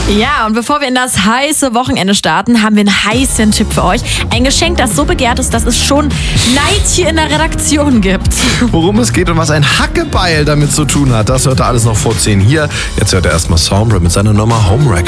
Ja, und bevor wir in das heiße Wochenende starten, haben wir einen heißen Tipp für euch. Ein Geschenk, das so begehrt ist, dass es schon Neid hier in der Redaktion gibt. Worum es geht und was ein Hackebeil damit zu tun hat, das hört ihr alles noch vor 10 hier. Jetzt hört ihr erstmal Soundrap mit seiner Nummer Home Wrecker.